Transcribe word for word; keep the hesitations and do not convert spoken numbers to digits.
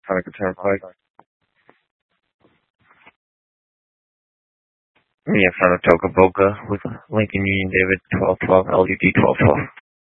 Seneca Turnpike. Yeah, Saratoga Boca with Lincoln Union David twelve twelve L U D twelve twelve.